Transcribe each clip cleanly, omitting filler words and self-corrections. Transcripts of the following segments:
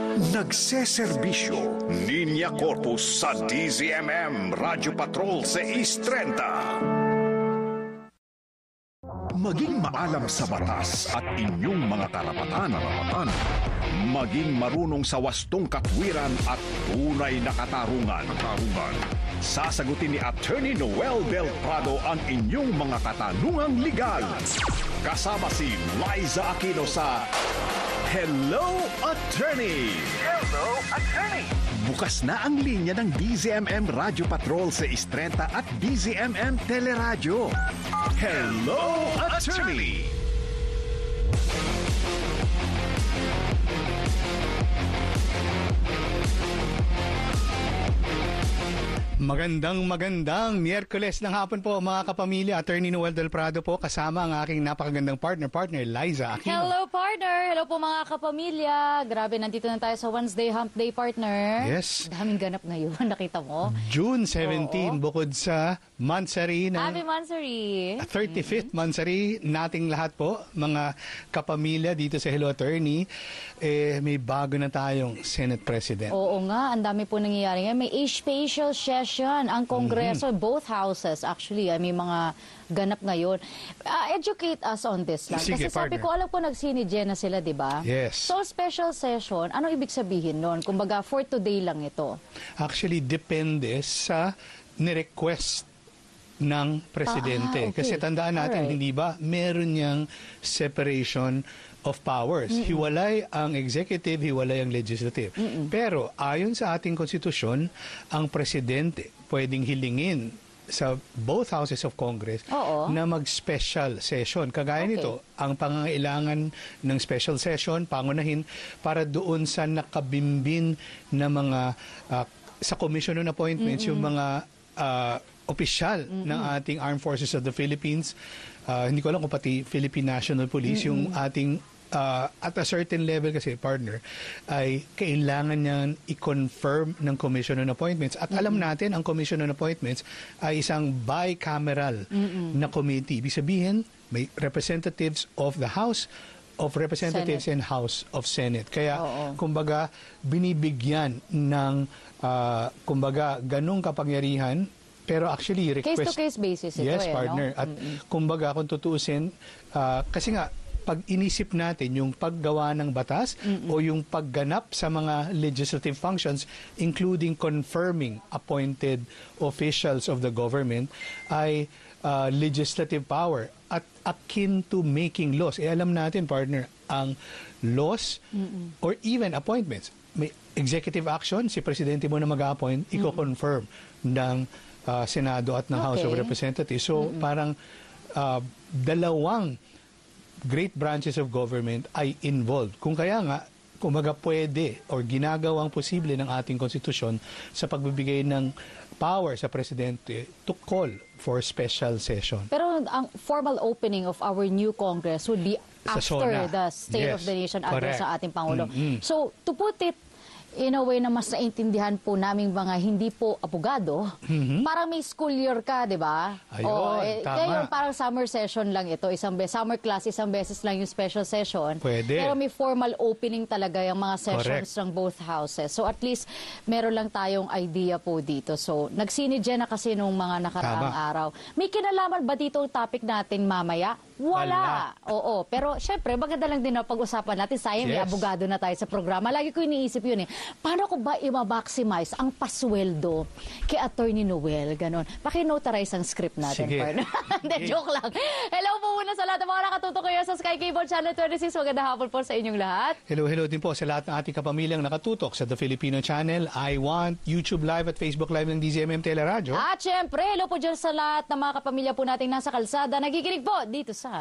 Nagseserbisyo, Linya Corpus sa DZMM Radyo Patrol 630. Maging maalam sa batas at inyong mga karapatan. Maging marunong sa wastong katwiran at tunay na katarungan. Sasagutin ni Attorney Noel Del Prado ang inyong mga katanungang legal. Kasama si Liza Aquino sa Hello, Attorney! Hello, Attorney! Bukas na ang linya ng DZMM Radio Patrol sa 630 at DZMM Teleradyo. Hello, Attorney! Magandang Miyerkules ng hapon po mga kapamilya. Attorney Noel Del Prado po kasama ang aking napakagandang partner Liza Aquino. Hello partner! Hello po mga kapamilya. Grabe, nandito na tayo sa Wednesday Hump Day partner. Yes. Daming ganap ngayon, nakita mo? June 17, bukod sa Mansari ng Happy Mansari! 35th Mansari nating lahat po, mga kapamilya dito sa Hello Attorney. May bago na tayong Senate President. Oo nga, ang dami po nangyayari ngayon. May special session ang Kongreso, both houses actually, may mga ganap ngayon. Educate us on this lang. Sige, kasi sabi partner. ko, alam ko nag-CINIGE na sila, di ba? Yes. So, special session, ano ibig sabihin nun? Kumbaga, for today lang ito. Actually, depende sa ni-request ng presidente. Okay. Kasi tandaan natin, Alright. hindi ba, meron niyang separation of powers. Hiwalay ang executive, hiwalay ang legislative. Pero ayon sa ating konstitusyon, ang presidente pwedeng hilingin sa both houses of Congress na mag-special session. Kagaya nito, ang pangangailangan ng special session, pangunahin para doon sa nakabimbin na mga sa commission on appointments, yung mga opisyal ng ating Armed Forces of the Philippines, hindi ko alam kung pati Philippine National Police, yung ating at a certain level kasi, partner, ay kailangan niyang i-confirm ng Commission on Appointments. At alam natin, ang Commission on Appointments ay isang bicameral na committee. Ibig sabihin, may representatives of the House of Representatives and House of Senate. Kaya, kumbaga, binibigyan ng, kumbaga, ganung kapangyarihan. Pero actually, request... Case-to-case basis ito yes, partner. No? At kumbaga, kung tutuusin, kasi nga, pag inisip natin yung paggawa ng batas o yung pagganap sa mga legislative functions, including confirming appointed officials of the government, ay legislative power at akin to making laws. Alam natin, partner, ang laws or even appointments, may executive action, si presidente mo na mag-appoint, i-confirm ng Senado at ng House of Representatives. So, parang dalawang great branches of government ay involved. Kung kaya nga, kumbaga pwede or ginagawang posible ng ating konstitusyon sa pagbibigay ng power sa presidente to call for special session. Pero ang formal opening of our new Congress would be after the State of the Nation address sa ating Pangulo. So, to put it in a way na mas naintindihan po naming mga hindi po abogado, parang may school year ka, di ba? Ayun, tama. Kaya yung parang summer session lang ito, summer class, isang beses lang yung special session. Pwede. Pero may formal opening talaga yung mga sessions ng both houses. So at least meron lang tayong idea po dito. So nag-CINIGE na kasi nung mga nakaraang araw. May kinalaman ba dito ang topic natin mamaya? Wala. Oo. Pero syempre, maganda lang din na pag-usapan natin. Sayang, may abogado na tayo sa programa. Lagi ko iniisip yun eh. Paano ko ba i-maximize ang pasweldo kay Attorney Noel? Ganon. Paki-notarize ang script natin. Hindi, joke lang. Hello po muna sa lahat ng mga nakatutok kayo sa Sky Cable Channel 26. Magandang hapon po sa inyong lahat. Hello din po sa lahat ng ating kapamilyang nakatutok sa The Filipino Channel, I Want, YouTube Live at Facebook Live ng DZMM Teleradyo. At syempre, hello po dyan sa lahat ng mga kapamilya po nating nasa kalsada. Nagiginig po dito sa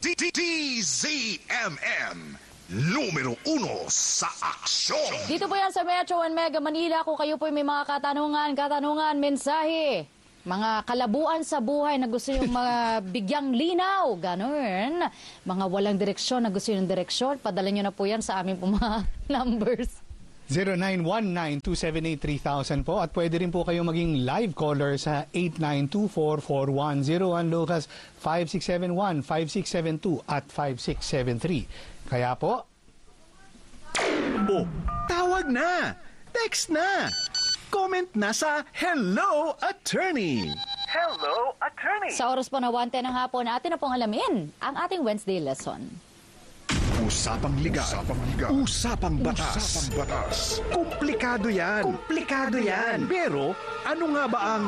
DZMM numero 1 sa aksyon. Dito po yan sa Metro and Mega Manila. Kung kayo po may mga katanungan, mensahe, mga kalabuan sa buhay na gusto yung mga bigyang linaw, ganun. Mga walang direksyon na gusto yung direksyon, padala nyo na po yan sa aming po mga numbers. 0919-278-3000 po. At pwede rin po kayo maging live caller sa 89244101 Lucas 5671, 5672 at 5673. Kaya po, tawa Tawag na! Text na! Comment na sa Hello Attorney! Hello, attorney. Sa oras po na 1:10 ng hapon, atin na pong alamin ang ating Wednesday lesson. Usapang liga. Usapang batas. Komplikado yan. Pero ano nga ba ang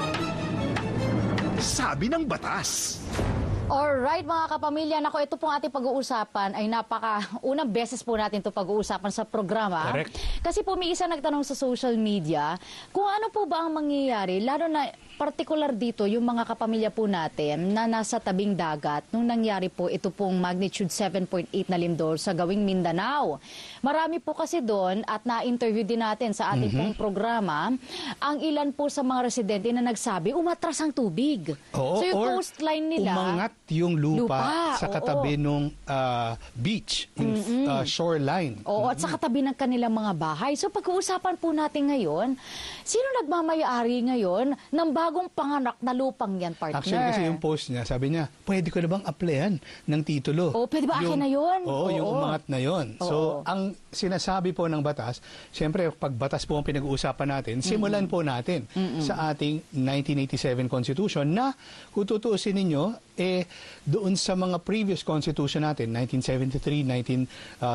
sabi ng batas? Alright mga kapamilya, nako ito pong ating pag-uusapan ay unang beses po natin ito pag-uusapan sa programa. Correct. Kasi po may isa nagtanong sa social media kung ano po ba ang mangyayari, lalo na partikular dito yung mga kapamilya po natin na nasa tabing dagat nung nangyari po ito pong magnitude 7.8 na lindol sa gawing Mindanao. Marami po kasi doon at na-interview din natin sa ating pong programa ang ilan po sa mga residente na nagsabi umatras ang tubig. Oo, so yung or coastline nila umangat yung lupa sa oo. katabi nung beach, yung shoreline. Oo, at sa katabi ng kanilang mga bahay. So pag-uusapan po natin ngayon, sino nagmamayari ngayon ng bagong panganak na lupang yan, partner? Actually, kasi yung post niya, sabi niya, pwede ko na bang applyan ng titulo? Oo, pwede ba akin na yun? Oo, yung Oo. umangat na yun. So, ang sinasabi po ng batas, siyempre, pag batas po ang pinag-uusapan natin, simulan po natin sa ating 1987 Constitution na, kung tutuusin ninyo, doon sa mga previous Constitution natin, 1973,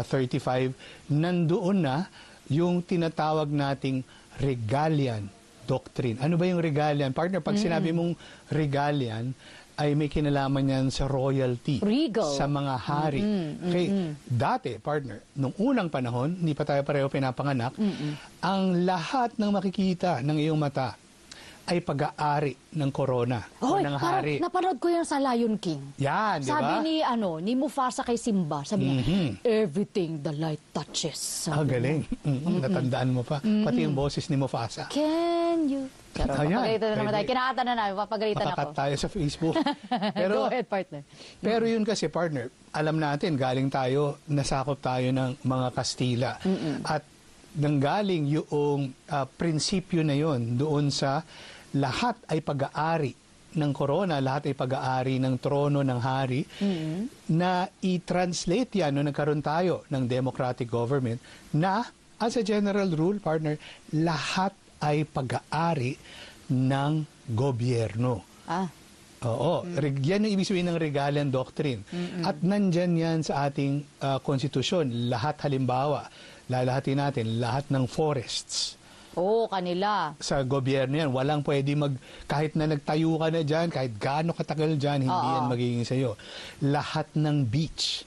1935, nandoon na yung tinatawag nating regalian doctrine. Ano ba yung regalian? Partner, pag sinabi mong regalian, ay may kinalaman yan sa royalty. Regal. Sa mga hari. Okay, dati, partner, nung unang panahon, hindi pa tayo pareho pinapanganak, ang lahat ng makikita ng iyong mata ay pag-aari ng corona o Hoy, ng parang hari. napanood ko yan sa Lion King. Yan, di ba? Sabi ni Mufasa kay Simba, sabi niya, everything the light touches. Ah, Sabi galing. Natandaan mo pa. Pati yung boses ni Mufasa. Can you? Pero Ayan, papagalitan na naman tayo. pwede. Kinakata na namin, papagalitan Makakat ako. tayo sa Facebook. Go ahead, partner. Pero yun kasi, partner, alam natin, galing tayo, nasakop tayo ng mga Kastila. At nanggaling yung prinsipyo na yun doon sa lahat ay pag-aari ng corona, lahat ay pag-aari ng trono ng hari, na i-translate yan nung nagkaroon tayo ng democratic government na, as a general rule, partner, lahat ay pag-aari ng gobyerno. Oo, yan ang ibig sabihin ng regalian doctrine. At nandyan yan sa ating konstitusyon. Lahat halimbawa, lalahatin natin, lahat ng forests. Oo, kanila. Sa gobyerno yan, walang pwede kahit na nagtayo ka na dyan, kahit gaano katagal dyan, hindi yan magiging sa'yo. Lahat ng beach,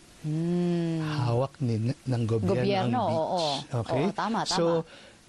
hawak ng gobyerno ang beach. Oo. Okay? Oo, tama. So,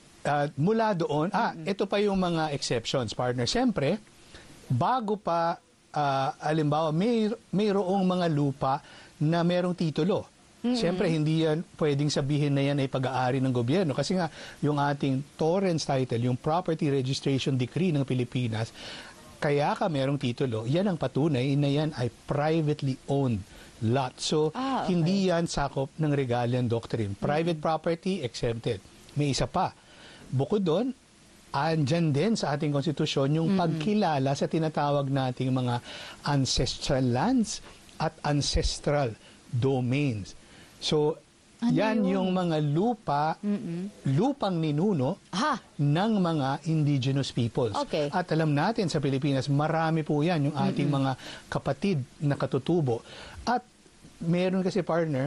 mula doon, ito pa yung mga exceptions, partner. Siyempre, bago pa, alimbawa, mayroong mga lupa na mayroong titulo. Siyempre, hindi yan pwedeng sabihin na yan ay pag-aari ng gobyerno. Kasi nga, yung ating Torrens title, yung Property Registration Decree ng Pilipinas, kaya ka merong titulo, yan ang patunay na yan ay privately owned lot. So, okay. Hindi yan sakop ng regalian doctrine. Private property, exempted. May isa pa. Bukod doon, andyan din sa ating konstitusyon yung pagkilala sa tinatawag nating mga ancestral lands at ancestral domains. So, yan yung mga lupang ninuno ng mga indigenous peoples. Okay. At alam natin sa Pilipinas, marami po yan, yung ating mga kapatid na katutubo. At meron kasi, partner,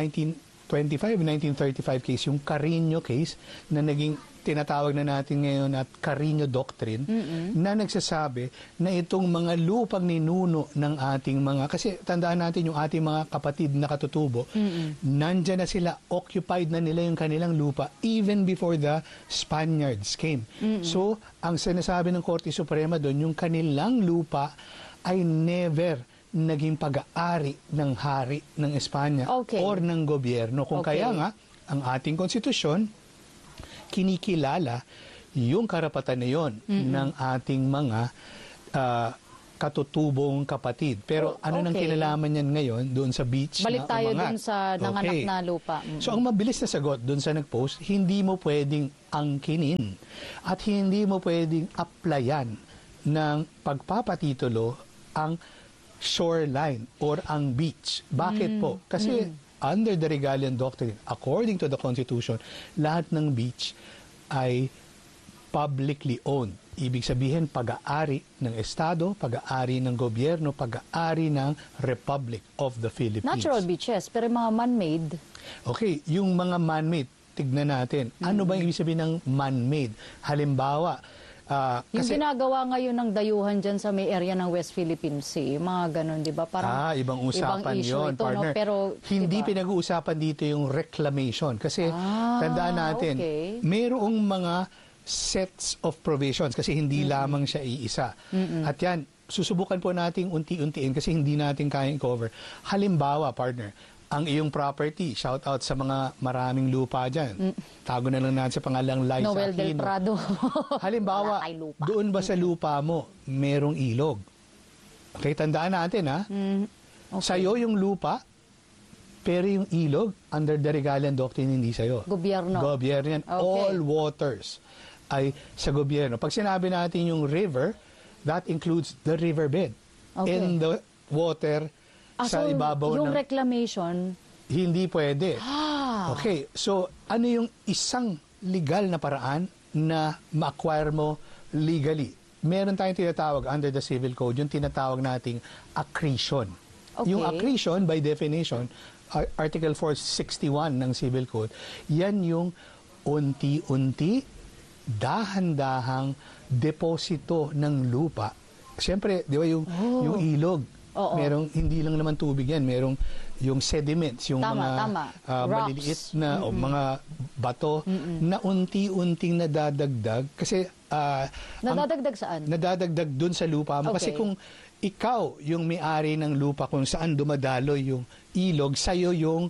1935, 1935 case, yung Carino case, na naging tinatawag na natin ngayon at Carino Doctrine, na nagsasabi na itong mga lupang ninuno ng ating mga, kasi tandaan natin yung ating mga kapatid na katutubo, nandyan na sila, occupied na nila yung kanilang lupa even before the Spaniards came. So, ang sinasabi ng Korte Suprema doon, yung kanilang lupa ay never naging pag-aari ng hari ng Espanya or ng gobyerno. Kung kaya nga, ang ating konstitusyon, kinikilala yung karapatan na yun ng ating mga katutubong kapatid. Pero ano nang kinalaman yan ngayon doon sa beach Balik na tayo umangat? doon sa nanganak na lupa. So ang mabilis na sagot doon sa nag-post, hindi mo pwedeng angkinin at hindi mo pwedeng applyan ng pagpapatitulo ang shoreline or ang beach. Bakit po? Kasi under the Regalian Doctrine, according to the Constitution, lahat ng beach ay publicly owned. Ibig sabihin, pag-aari ng Estado, pag-aari ng gobyerno, pag-aari ng Republic of the Philippines. Natural beaches, pero mga man-made. Okay, yung mga man-made, tignan natin. Ano ba yung ibig sabihin ng man-made? Halimbawa, Yung ginagawa ngayon ng dayuhan dyan sa may area ng West Philippine Sea, mga ganun, di ba? Parang ibang usapan issue yon, ito, partner. no? Pero, hindi diba? Pinag-uusapan dito yung reclamation. Kasi, tandaan natin, okay. mayroong mga sets of provisions kasi hindi lamang siya iisa. At yan, susubukan po nating unti-untiin kasi hindi natin kayang cover. Halimbawa, partner, ang iyong property, shout out sa mga maraming lupa dyan. Tago na lang natin sa pangalang Liza Noel Del Aquino. Prado. Halimbawa, Wala tayong lupa. doon ba sa lupa mo, merong ilog? Okay, tandaan natin ha. Okay. Sa'yo yung lupa, pero yung ilog, under the Regalian Doctrine, hindi sa'yo. Gobyerno. Gobyerno yan. Okay. All waters ay sa gobyerno. Pag sinabi natin yung river, that includes the riverbed. Okay. In the water, sa so, ibabaw yung ng... reclamation, Hindi pwede. Ah. Okay, so ano yung isang legal na paraan na ma-acquire mo legally? Meron tayong tinatawag under the Civil Code, yung tinatawag nating accretion. Okay. Yung accretion, by definition, Article 461 ng Civil Code, yan yung unti-unti, dahan-dahang deposito ng lupa. Siyempre, di ba yung ilog, Oo. merong hindi lang naman tubig yan, merong yung sediments, yung Tama. mga Rocks. maliliit na o mga bato na unti-unting nadadagdag kasi nadadagdag saan? nadadagdag dun sa lupa mo. Kasi Okay. kung ikaw yung may-ari ng lupa kung saan dumadaloy yung ilog, sa'yo yung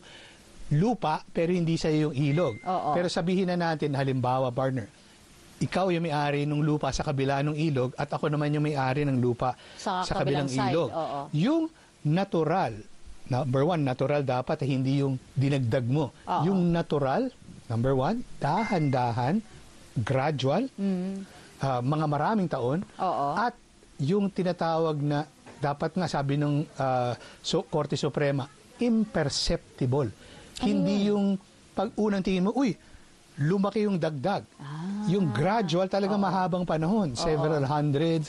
lupa pero hindi sa'yo yung ilog. Oo. Pero sabihin na natin, halimbawa, partner, ikaw yung may-ari ng lupa sa kabila ng ilog at ako naman yung may-ari ng lupa Sa kabilang kabilang side, ilog. oo. Yung natural, number one, natural dapat hindi yung dinagdag mo. Oo. Yung natural, number one, dahan-dahan, gradual, mga maraming taon, Oo. at yung tinatawag na, dapat nga sabi ng Korte Suprema, imperceptible. Hindi yung pag unang tingin mo, uy, lumaki yung dagdag. Yung gradual talaga mahabang panahon, several hundreds,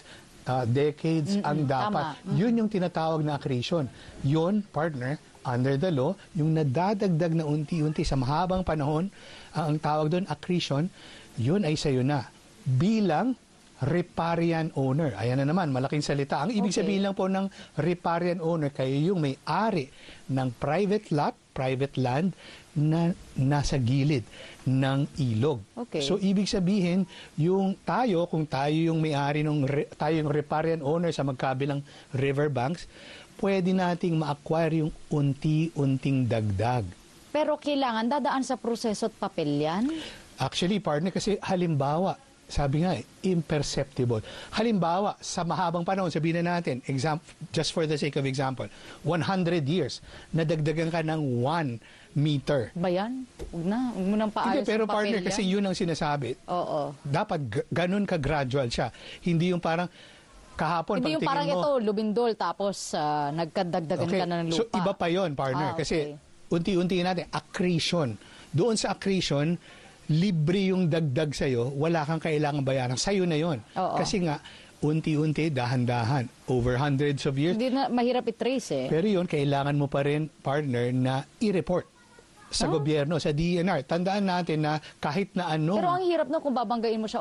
decades ang dapat. Tama. Yun yung tinatawag na accretion. Yun, partner, under the law, yung nadadagdag na unti-unti sa mahabang panahon, ang tawag doon accretion, yun ay sayo na. Bilang riparian owner. Ayan na naman, malaking salita. Ang ibig Okay. sabihin lang po ng riparian owner, kayo yung may-ari ng private lot, private land, na nasa gilid ng ilog. Okay. So, ibig sabihin, yung tayo, kung tayo yung may-ari, tayo yung riparian owner sa magkabilang riverbanks, pwede nating ma-acquire yung unti-unting dagdag. Pero kailangan dadaan sa proseso at papel yan? Actually, partner, kasi halimbawa, sabi nga, imperceptible. Halimbawa, sa mahabang panahon, sabihin na natin, just for the sake of example, 100 years, nadagdagan ka ng 1 meter. Ba yan? Huwag na. Huwag mo nang paayos Hindi, pero yung papel partner, yan. kasi yun ang sinasabi. Oo. Dapat ganun ka-gradual siya. Hindi yung parang kahapon, Hindi yung pagtingin parang mo, ito, lubindol, tapos nagkadagdagan ka na ng lupa. so iba pa yon, partner. Ah, okay. Kasi unti-unti natin, accretion. Doon sa accretion, libre yung dagdag sa'yo, wala kang kailangan bayaran. Sa'yo na yon. Oo. Kasi nga, unti-unti, dahan-dahan, over hundreds of years. Hindi na mahirap i-trace eh. Pero yun, kailangan mo pa rin, partner, na i-report sa gobyerno, sa DNR. Tandaan natin na kahit na ano. Pero ang hirap na kung babanggain mo siya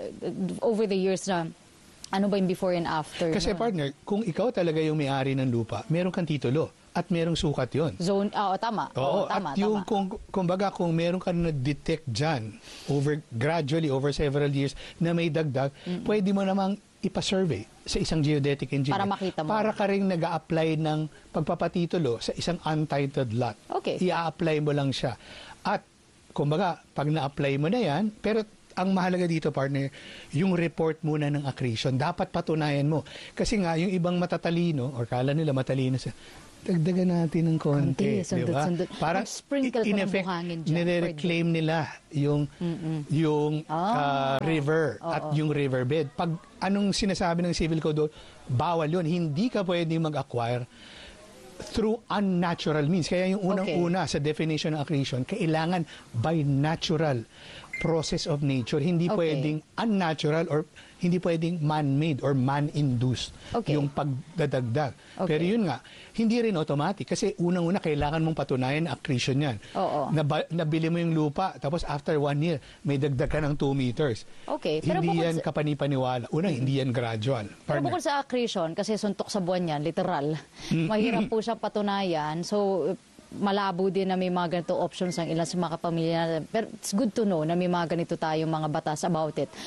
over the years na ano ba yung before and after. Kasi no? partner, kung ikaw talaga yung may-ari ng lupa, meron kang titulo at merong sukat yon. Zone, tama. Oo, tama, at yung tama. kumbaga kung meron ka na-detect dyan gradually over several years na may dagdag, pwede mo namang ipa-survey sa isang geodetic engineer. Para makita mo. Para ka rin nag-a-apply ng pagpapatitulo sa isang untitled lot. Okay. I-a-apply mo lang siya. At kumbaga, pag na-apply mo na yan, pero ang mahalaga dito, partner, yung report muna ng accretion. Dapat patunayan mo. Kasi nga, yung ibang matatalino, or kala nila matalino siya, dagdagan natin ng konti. Konti, sundot, di ba? sundot. Parang, Mag-sprinkle ka in ng effect, buhangin dyan. nire-reclaim nila yung river at yung riverbed. Pag anong sinasabi ng Civil Code doon, bawal yun. Hindi ka pwedeng mag-acquire through unnatural means. Kaya yung unang-una sa definition ng accretion, kailangan by natural process of nature. Hindi pwedeng unnatural or hindi pwedeng man-made or man-induced yung pagdadagdag. Pero yun nga, hindi rin automatic. Kasi unang-una, kailangan mong patunayan na accretion yan. Nabili mo yung lupa, tapos after 1 year, may dagdag ka ng 2 meters. Pero Hindi yan kapanipaniwala. Unang, hindi yan gradual. Pero bukod sa accretion, kasi suntok sa buwan yan, literal, mahirap po siya patunayan. So, malabo din na may mga ganito options ang ilan sa mga kapamilya natin. Pero it's good to know na may mga ganito tayong mga batas about it.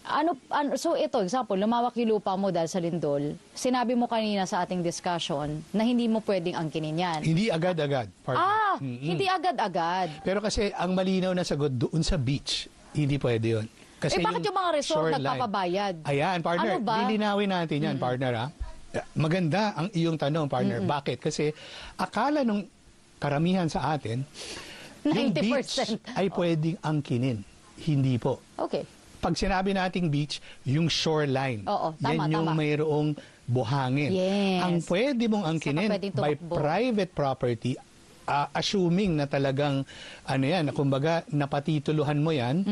So ito, example, lumawak yung lupa mo dahil sa lindol. Sinabi mo kanina sa ating discussion na hindi mo pwedeng angkinin yan. Hindi agad-agad. Hindi agad-agad. Pero kasi ang malinaw na sagot doon sa beach, hindi pwede yun. Kasi bakit yung mga resort nagpapabayad? Ayan, partner, Ano ba? lilinawin natin yan, partner. Ha? Maganda ang iyong tanong, partner. Bakit? Kasi akala nung karamihan sa atin, 90%. yung beach ay pwedeng angkinin. Hindi po. Pag sinabi nating beach, yung shoreline. Yan yung mayroong buhangin. Ang pwede mong angkinin by private property, assuming na talagang, kumbaga, napatituluhan mo yan,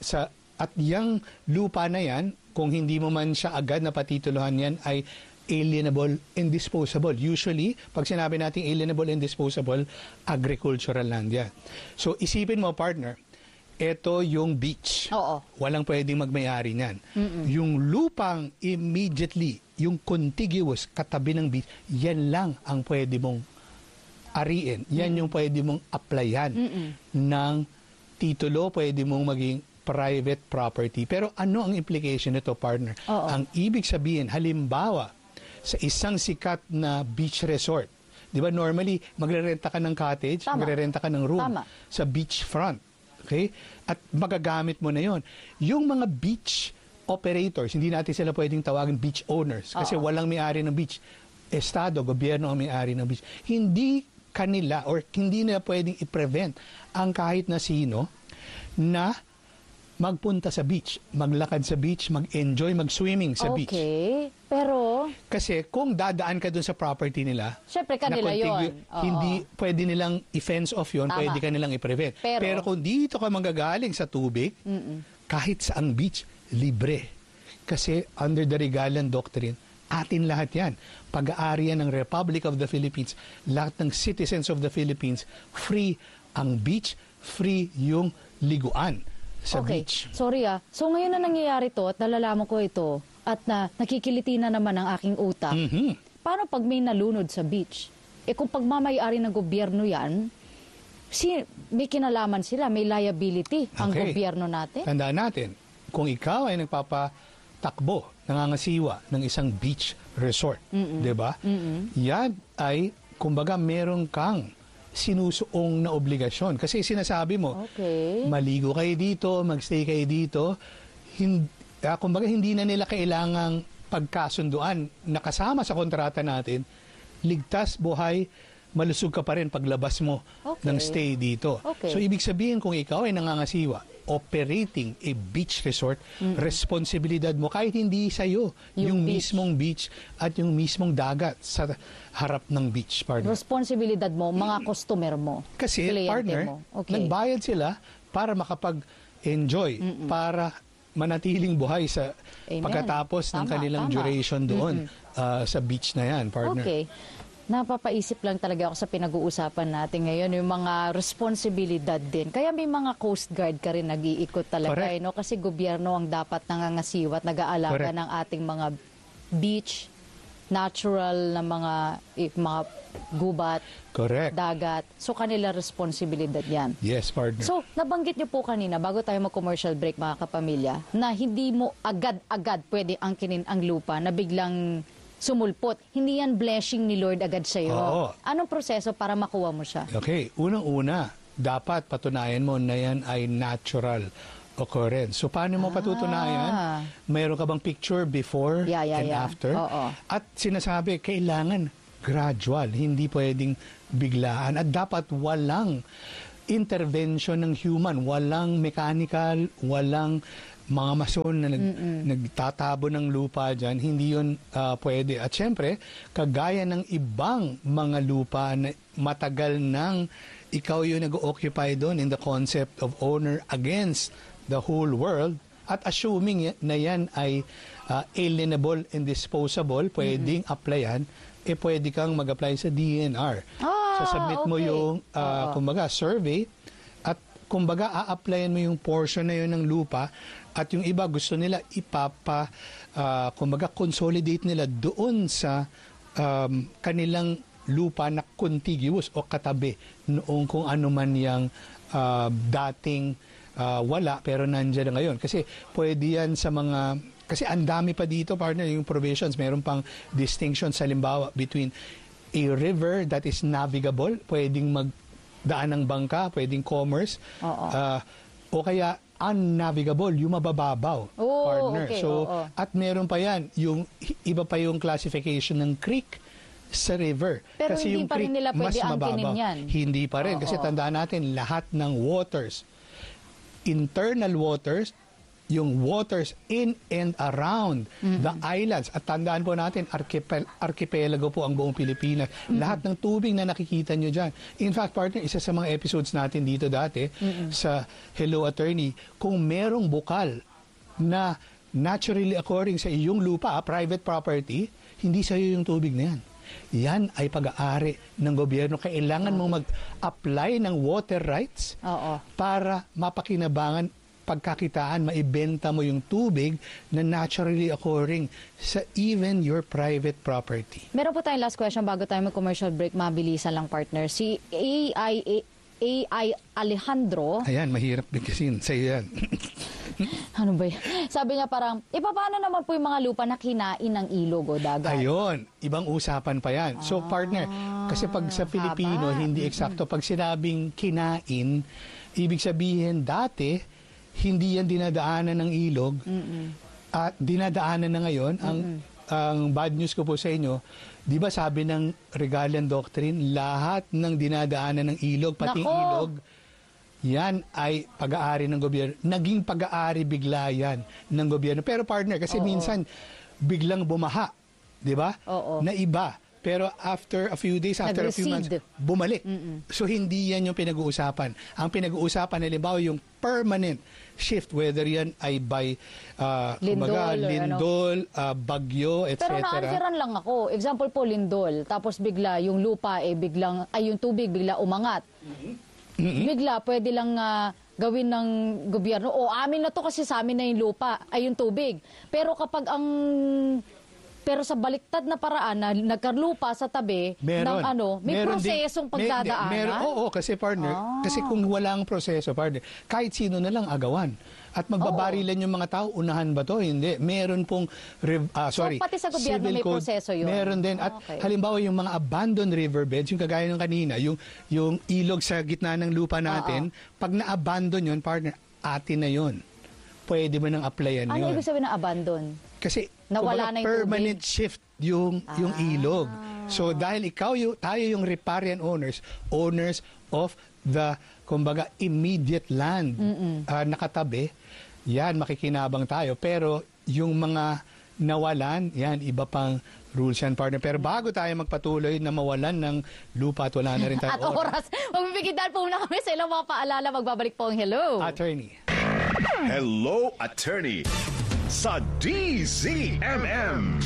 at yung lupa na yan, kung hindi mo man siya agad napatituluhan yan, ay alienable and disposable. Usually, pag sinabi nating alienable and disposable, agricultural land yan. So, isipin mo, partner, ito yung beach. Walang pwedeng magmayari niyan. Yung lupang immediately, yung contiguous katabi ng beach, yan lang ang pwede mong ariin. Yan yung pwede mong applyan ng titulo, pwede mong maging private property. Pero ano ang implication nito, partner? Ang ibig sabihin, halimbawa, sa isang sikat na beach resort, di ba normally, magrerenta ka ng cottage, magrerenta ka ng room sa beachfront. Okay? At magagamit mo na yon. Yung mga beach operators, hindi natin sila pwedeng tawagin beach owners kasi walang may-ari ng beach. Estado, gobyerno ang may-ari ng beach. Hindi kanila or hindi nila pwedeng i-prevent ang kahit na sino na magpunta sa beach, maglakad sa beach, mag-enjoy, mag-swimming sa beach. Pero kasi kung dadaan ka dun sa property nila, syempre kanila yun. Hindi pwede nilang i-fence off yun, pwede ka nilang i-prevent. Pero kung dito ka manggagaling sa tubig, kahit saang beach, libre. Kasi under the Regalan Doctrine, atin lahat yan. Pag-aari yan ng Republic of the Philippines, lahat ng citizens of the Philippines, free ang beach, free yung liguan sa beach. Sorry So ngayon na nangyayari to at nalalaman ko ito at nakikiliti na naman ang aking utak. Paano pag may nalunod sa beach? Kung pagmamayari ng gobyerno yan, may kinalaman sila, may liability ang gobyerno natin. Tandaan natin, kung ikaw ay nagpapatakbo, nangangasiwa ng isang beach resort, di ba? Yan ay, kumbaga, meron kang sinusuong na obligasyon. Kasi sinasabi mo, maligo kayo dito, magstay kayo dito, kumbaga hindi na nila kailangang pagkasunduan na kasama sa kontrata natin, ligtas, buhay, malusog ka pa rin paglabas mo ng stay dito. So ibig sabihin kung ikaw ay nangangasiwa, operating a beach resort, responsibilidad mo kahit hindi sa'yo yung mismong beach at yung mismong dagat sa harap ng beach, partner. Responsibilidad mo, mga customer mo. Kasi, partner, nagbayad sila para makapag-enjoy, para manatiling buhay sa pagkatapos ng kanilang duration doon sa beach na yan, partner. Napapaisip lang talaga ako sa pinag-uusapan natin ngayon, yung mga responsibilidad din. Kaya may mga Coast Guard ka rin nag-iikot talaga. No? Kasi gobyerno ang dapat nangangasiwa at nag-aalaga ng ating mga beach, natural na mga gubat, dagat. So kanila responsibilidad yan. Yes, partner. So nabanggit niyo po kanina, bago tayo mag-commercial break mga kapamilya, na hindi mo agad-agad pwede angkinin ang lupa na biglang sumulpot. Hindi yan blessing ni Lord agad sa iyo. Anong proseso para makuha mo siya? Unang-una, dapat patunayan mo na yan ay natural occurrence. So, paano mo patutunayan? Mayroon ka bang picture before and after? At sinasabi, kailangan gradual. Hindi pwedeng biglaan. At dapat walang intervention ng human. Walang mechanical, walang mga mason na nagtatabo ng lupa dyan, hindi yun pwede. At syempre, kagaya ng ibang mga lupa na matagal nang ikaw yung nag-occupy doon in the concept of owner against the whole world, at assuming na yan ay alienable and disposable, pwedeng applyan, pwede kang mag-apply sa DNR. Submit mo yung kumbaga survey, at kumbaga a-applyan mo yung portion na yun ng lupa, at yung iba gusto nila kumbaga consolidate nila doon sa kanilang lupa na contiguous o katabi noong kung ano man yung dating wala pero nandiyan na ngayon. Kasi pwede yan sa mga, kasi ang dami pa dito, partner, yung provisions. Meron pang distinction sa halimbawa between a river that is navigable, pwedeng magdaan ng bangka, pwedeng commerce, o kaya unnavigable, yung mabababaw, partner. Okay, so, at meron pa yan, yung iba pa yung classification ng creek sa river. Pero kasi hindi yung pa rin creek nila pwede mas angkinin mababaw. yan. Hindi pa rin. Kasi tandaan natin, lahat ng waters, internal waters, yung waters in and around the islands. At tandaan po natin, archipelago po ang buong Pilipinas. Lahat ng tubig na nakikita nyo dyan. In fact, partner, isa sa mga episodes natin dito dati sa Hello Attorney, kung merong bukal na naturally occurring sa iyong lupa, private property, hindi sa iyo yung tubig na yan. Yan ay pag-aari ng gobyerno. Kailangan mong mag-apply ng water rights para mapakinabangan, pagkakitaan, maibenta mo yung tubig na naturally occurring sa even your private property. Meron po tayong last question bago tayo mag-commercial break. Mabilisan lang, partner. Si AI Alejandro. Ayan, mahirap bigkasin. Sa'yo yan. Ano ba yan? Sabi niya parang, paano naman po yung mga lupa na kinain ng ilog o dagat? Ayun, ibang usapan pa yan. So partner, kasi pag sa Filipino, hindi eksakto. Pag sinabing kinain, ibig sabihin dati, hindi yan dinadaanan ng ilog. At dinadaanan na ngayon. Ang bad news ko po sa inyo, di ba sabi ng Regalian Doctrine, lahat ng dinadaanan ng ilog, pati ilog, yan ay pag-aari ng gobyerno. Naging pag-aari bigla yan ng gobyerno. Pero partner, kasi minsan biglang bumaha, di ba? Na iba. Pero after a few days, after a few months, bumalik. So hindi yan yung pinag-uusapan. Ang pinag-uusapan, halimbawa, yung permanent shift, whether yan ay by lindol, bagyo, etc. Pero na-answeran lang ako. Example po, lindol. Tapos bigla yung lupa, yung tubig bigla umangat. Bigla, pwede lang gawin ng gobyerno, amin na to kasi sa amin na yung lupa, ay yung tubig. Pero kapag pero sa baliktad na paraan na nagkarlupa sa tabi may prosesong pagdadaanan. Kasi partner, kasi kung walang proseso, partner, kahit sino na lang agawan. At magbabarilan yung mga tao, unahan ba to? Hindi. Meron pong, so pati sa gobyerno may proseso yun? Meron din. At halimbawa yung mga abandoned riverbeds, yung kagaya ng kanina, yung ilog sa gitna ng lupa natin, pag na-abandon yun, partner, atin na yun. Pwede mo nang applyan yun. Ano ibig sabihin na abandon? Kasi nawala na yung permanent tubig. shift yung ilog. So dahil tayo yung riparian owners of the kumbaga immediate land nakatabi, yan makikinabang tayo. Pero yung mga nawalan, yan iba pang rules yan, partner. Pero bago tayo magpatuloy na mawalan ng lupa at wala na rin tayo at oras. Magbibigitan po muna kami sa ilang mga paalala. Magbabalik po ang Hello Attorney. Hello Attorney sa DZMM.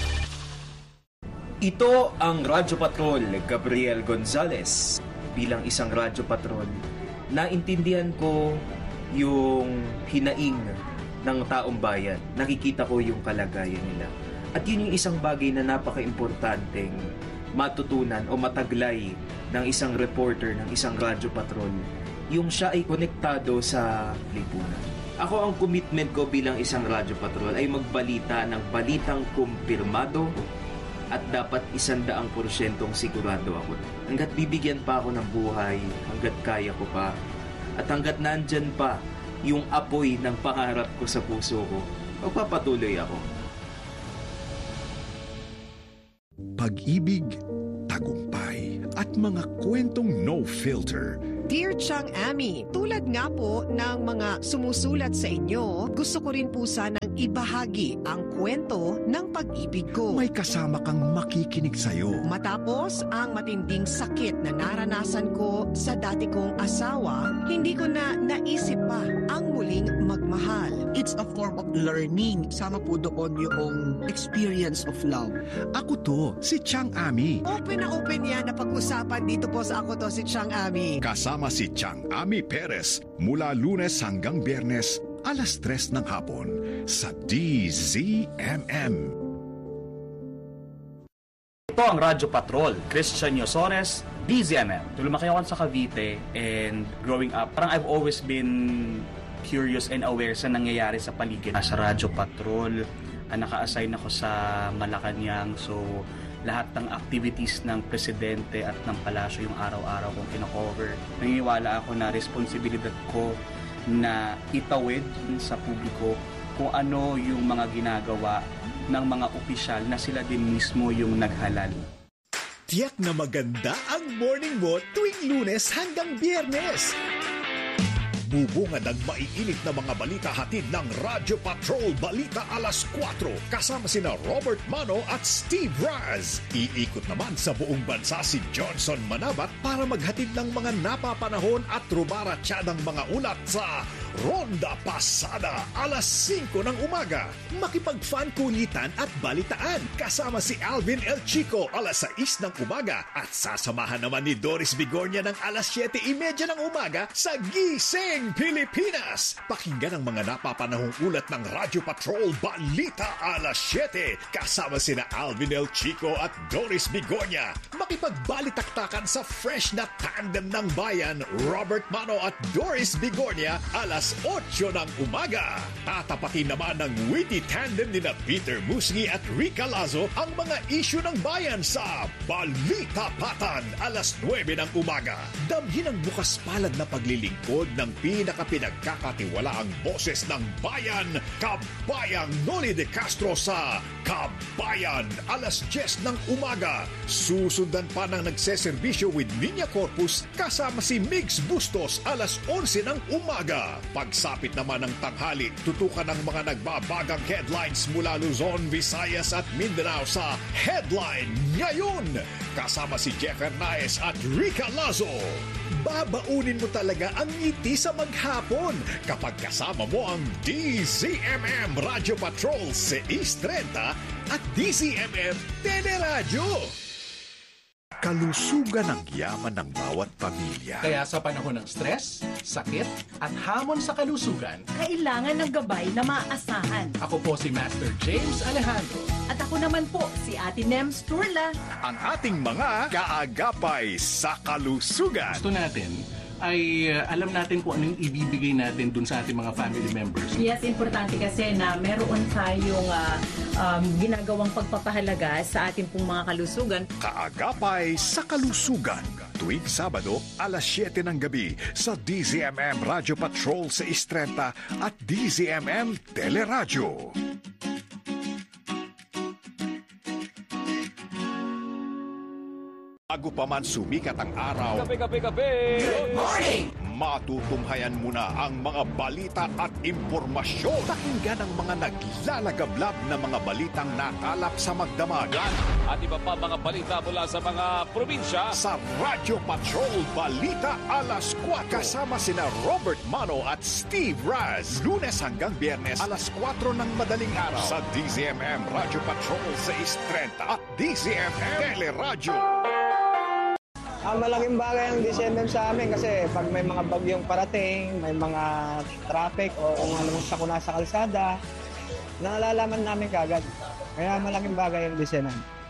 Ito ang Radyo Patrol, Gabriel Gonzalez. Bilang isang Radyo Patrol, naintindihan ko yung hinaing ng taong bayan. Nakikita ko yung kalagayan nila. At yun yung isang bagay na napaka-importanteng matutunan o mataglay ng isang reporter, ng isang Radyo Patrol. Yung siya ay konektado sa lipunan. Ako, ang commitment ko bilang isang Radyo Patrol ay magbalita ng balitang kumpirmado at dapat 100% sigurado ako. Hanggat bibigyan pa ako ng buhay, hanggat kaya ko pa, at hanggat nandyan pa yung apoy ng pangarap ko sa puso ko, magpapatuloy ako. Pag-ibig, tagumpay, at mga kwentong no filter Dear Chang Ami, tulad nga po ng mga sumusulat sa inyo, gusto ko rin po sanang ibahagi ang kwento ng pag-ibig ko. May kasama kang makikinig sa'yo. Matapos ang matinding sakit na naranasan ko sa dati kong asawa, hindi ko na naisip pa ang muling magmahal. It's a form of learning. Sama po doon yung experience of love. Ako to, si Chang Ami. Open na open yan na pag-usapan dito po sa Ako To Si Chang Ami. Kasama si Chang Ami Perez mula Lunes hanggang Biyernes, alas 3 ng hapon sa DZMM. Ito ang Radyo Patrol, Christian Yosores, DZMM. Lumaki ako sa Cavite and growing up, parang I've always been curious and aware sa nangyayari sa paligid. Sa Radyo Patrol, naka-assign ako sa Malacanang, so lahat ng activities ng presidente at ng palasyo yung araw-araw kong kino-cover. Naniniwala ako na responsibilidad ko na itawid sa publiko kung ano yung mga ginagawa ng mga opisyal na sila din mismo yung naghalal. Tiyak na maganda ang morning mo tuwing Lunes hanggang Biyernes. Bubungad ang maiinit na mga balita hatid ng Radyo Patrol Balita alas 4 kasama sina Robert Mano at Steve Raz. Iikot naman sa buong bansa si Johnson Manabat para maghatid ng mga napapanahon at rumaratsyadang mga ulat sa Ronda Pasada alas 5 ng umaga. Makipag-fan kulitan at balitaan kasama si Alvin El Chico alas 6 ng umaga at sasamahan naman ni Doris Bigornia ng alas 7:30 ng umaga sa Gising Pilipinas. Pakinggan ang mga napapanahong ulat ng Radyo Patrol Balita alas 7 kasama sina Alvin El Chico at Doris Bigornia. Makipagbalitaktakan sa fresh na tandem ng bayan Robert Mano at Doris Bigornia alas 8 ng umaga. Tatapatin naman ng witty tandem nina Peter Musngi at Rica Lazo ang mga isyu ng bayan sa Balita Patan alas 9 ng umaga. Damhin ang bukas palad na paglilingkod ng pinakapinagkakatiwalaang boses ng bayan, Kabayang Noli de Castro sa Kabayan alas 10 ng umaga. Susundan pa ng nagseserbisyo with Niña Corpus kasama si Migs Bustos alas 11 ng umaga. Pagsapit naman ng tanghali, tutukan ang mga nagbabagang headlines mula Luzon, Visayas at Mindanao sa Headline Ngayon. Kasama si Jeff Hernaez at Rica Lazo. Babaunin mo talaga ang ngiti sa maghapon kapag kasama mo ang DZMM Radio Patrol 630 at DZMM Teleradyo. Kalusugan ang yaman ng bawat pamilya. Kaya sa panahon ng stress, sakit, at hamon sa kalusugan, kailangan ng gabay na maaasahan. Ako po si Master James Alejandro. At ako naman po si Ate Nems Turla. Ang ating mga kaagapay sa kalusugan. Gusto natin ay alam natin kung ano yung ibibigay natin dun sa ating mga family members. Yes, importante kasi na meron tayong ginagawang pagpapahalaga sa ating pong mga kalusugan. Kaagapay sa kalusugan. Tuwing Sabado, alas 7 ng gabi sa DZMM Radio Patrol 630 at DZMM Teleradyo. Bago pa man sumikat ang araw, Kape! Good morning! Matutunghayan mo na ang mga balita at impormasyon. Pakinggan ang mga naglalagablab na mga balitang nakalap sa magdamagan. At iba pa mga balita mula sa mga probinsya. Sa Radio Patrol Balita alas 4. Kasama sina Robert Mano at Steve Raz. Lunes hanggang Biyernes alas 4 ng madaling araw. Sa DZMM Radio Patrol 630 at DZMM Teleradyo. Malaking bagay ang DZMM sa amin kasi pag may mga bagyong parating, may mga traffic o kung anong sakuna sa kalsada, nalalaman namin kagad. Kaya malaking bagay ang DZMM.